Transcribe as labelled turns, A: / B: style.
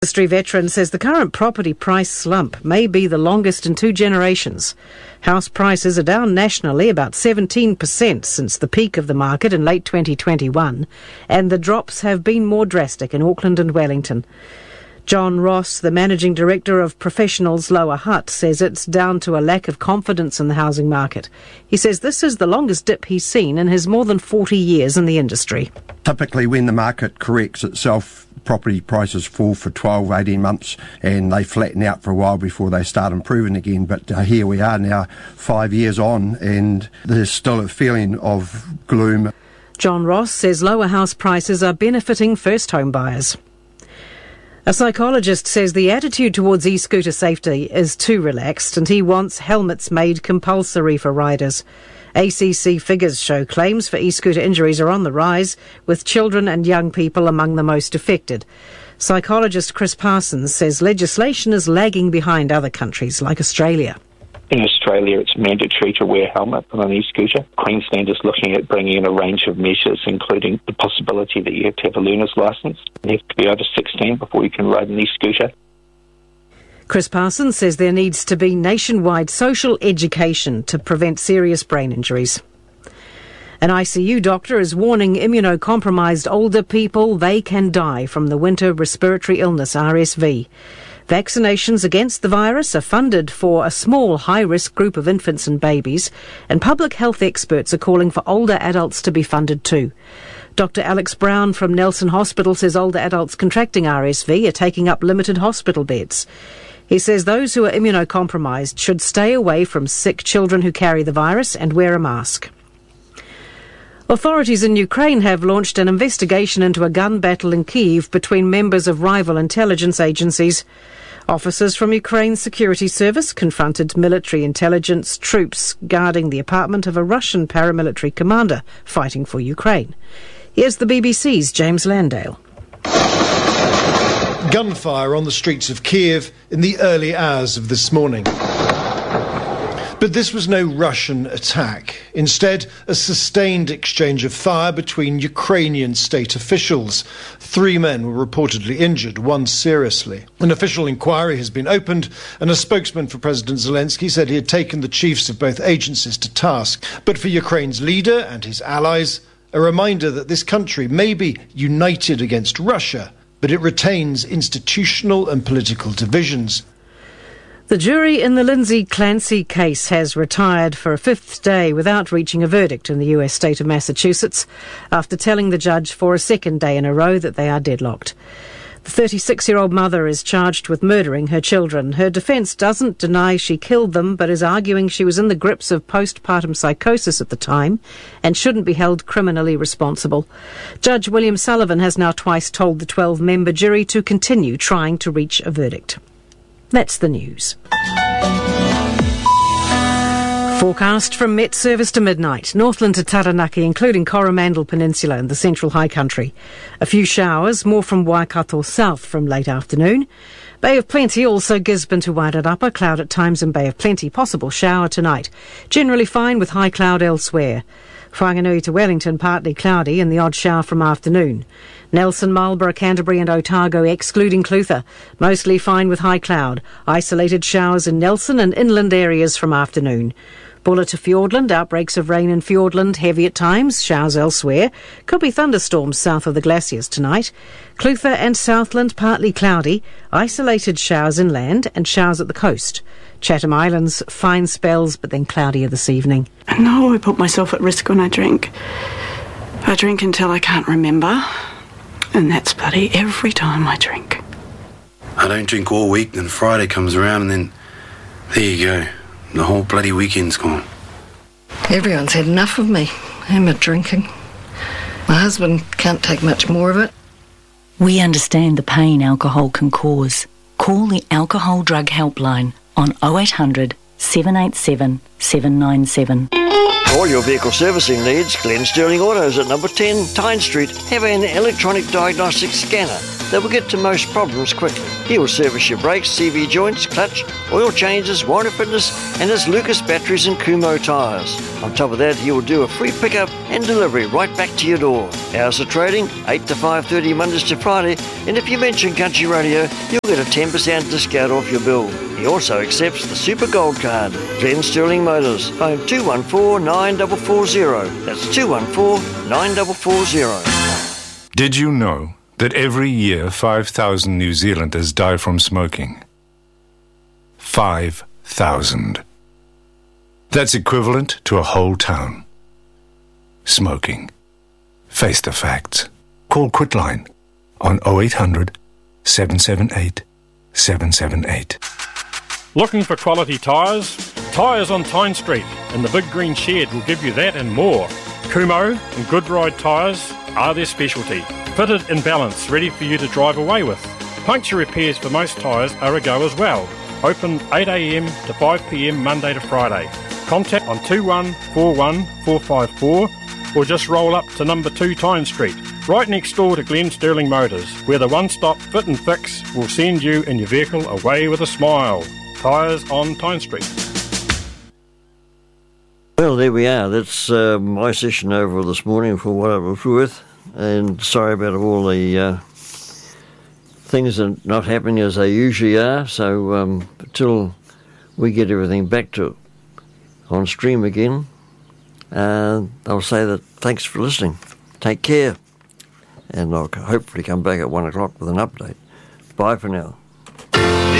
A: Industry veteran says the current property price slump may be the longest in 2 generations. House prices are down nationally about 17% since the peak of the market in late 2021, and the drops have been more drastic in Auckland and Wellington. John Ross, the managing director of Professionals Lower Hutt, says it's down to a lack of confidence in the housing market. He says this is the longest dip he's seen in his more than 40 years in the industry.
B: Typically when the market corrects itself, property prices fall for 12, 18 months and they flatten out for a while before they start improving again. But here we are now 5 years on and there's still a feeling of gloom.
A: John Ross says lower house prices are benefiting first home buyers. A psychologist says the attitude towards e-scooter safety is too relaxed and he wants helmets made compulsory for riders. ACC figures show claims for e-scooter injuries are on the rise, with children and young people among the most affected. Psychologist Chris Parsons says legislation is lagging behind other countries like Australia.
C: In Australia, it's mandatory to wear a helmet on an e-scooter. Queensland is looking at bringing in a range of measures, including the possibility that you have to have a learner's licence. You have to be over 16 before you can ride an e-scooter.
A: Chris Parsons says there needs to be nationwide social education to prevent serious brain injuries. An ICU doctor is warning immunocompromised older people they can die from the winter respiratory illness RSV. Vaccinations against the virus are funded for a small high-risk group of infants and babies, and public health experts are calling for older adults to be funded too. Dr Alex Brown from Nelson Hospital says older adults contracting RSV are taking up limited hospital beds. He says those who are immunocompromised should stay away from sick children who carry the virus and wear a mask. Authorities in Ukraine have launched an investigation into a gun battle in Kyiv between members of rival intelligence agencies. Officers from Ukraine's security service confronted military intelligence troops guarding the apartment of a Russian paramilitary commander fighting for Ukraine. Here's the BBC's James Landale.
D: Gunfire on the streets of Kyiv in the early hours of this morning. But this was no Russian attack. Instead, a sustained exchange of fire between Ukrainian state officials. 3 men were reportedly injured, 1 seriously. An official inquiry has been opened, and a spokesman for President Zelensky said he had taken the chiefs of both agencies to task. But for Ukraine's leader and his allies, a reminder that this country may be united against Russia, but it retains institutional and political divisions.
A: The jury in the Lindsay Clancy case has retired for a 5th day without reaching a verdict in the US state of Massachusetts after telling the judge for a 2nd day in a row that they are deadlocked. The 36-year-old mother is charged with murdering her children. Her defence doesn't deny she killed them, but is arguing she was in the grips of postpartum psychosis at the time and shouldn't be held criminally responsible. Judge William Sullivan has now twice told the 12-member jury to continue trying to reach a verdict. That's the news. Forecast from Met Service to midnight. Northland to Taranaki, including Coromandel Peninsula and the Central High Country. A few showers, more from Waikato south from late afternoon. Bay of Plenty, also Gisborne to Wairarapa. Cloud at times in Bay of Plenty. Possible shower tonight. Generally fine with high cloud elsewhere. Whanganui to Wellington, partly cloudy and the odd shower from afternoon. Nelson, Marlborough, Canterbury and Otago, excluding Clutha. Mostly fine with high cloud. Isolated showers in Nelson and inland areas from afternoon. Bulla to Fiordland, outbreaks of rain in Fiordland, heavy at times, showers elsewhere. Could be thunderstorms south of the glaciers tonight. Clutha and Southland, partly cloudy. Isolated showers inland and showers at the coast. Chatham Islands, fine spells, but then cloudier this evening.
E: I know I put myself at risk when I drink. I drink until I can't remember. And that's bloody every time I drink.
F: I don't drink all week, then Friday comes around and then there you go. The whole bloody weekend's gone.
G: Everyone's had enough of me and my drinking. My husband can't take much more of it.
H: We understand the pain alcohol can cause. Call the Alcohol Drug Helpline on 0800 787 797.
I: For all your vehicle servicing needs, Glenn Sterling Autos at number 10 Tyne Street have an electronic diagnostic scanner that will get to most problems quickly. He will service your brakes, CV joints, clutch, oil changes, warranty fitness, and his Lucas batteries and Kumho tyres. On top of that, he will do a free pickup and delivery right back to your door. Hours of trading, 8 to 5:30 Mondays to Friday, and if you mention Country Radio, you'll get a 10% discount off your bill. He also accepts the Super Gold Card. Glenn Sterling Motors, phone 214-9440. That's 214-9440.
J: Did you know that every year 5,000 New Zealanders die from smoking? 5,000. That's equivalent to a whole town. Smoking. Face the facts. Call Quitline on 0800 778 778.
K: Looking for quality tyres? Tyres on Tyne Street and the Big Green Shed will give you that and more. Kumho and Goodride tyres are their specialty. Fitted in balance, ready for you to drive away with. Puncture repairs for most tyres are a go as well. Open 8am to 5pm Monday to Friday. Contact on 2141 454 or just roll up to number 2 Tyne Street, right next door to Glenn Sterling Motors, where the one-stop fit and fix will send you and your vehicle away with a smile. Tyres on Tyne Street.
I: Well, there we are. That's my session over this morning for what it was worth. And sorry about all the things that are not happening as they usually are. So until we get everything back to on stream again, I'll say that thanks for listening. Take care. And I'll hopefully come back at 1 o'clock with an update. Bye for now.